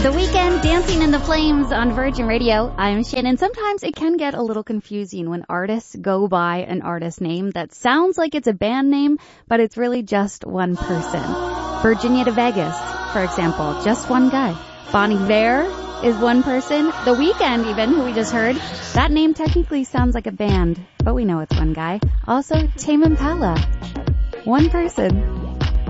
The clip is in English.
The Weeknd, Dancing in the Flames on Virgin Radio. I'm Shannon. Sometimes it can get a little confusing when artists go by an artist name that sounds like it's a band name, but it's really just one person. Virginia to Vegas, for example, just one guy. Bon Iver is one person. The Weeknd even, who we just heard, that name technically sounds like a band, but we know it's one guy. Also, Tame Impala, one person.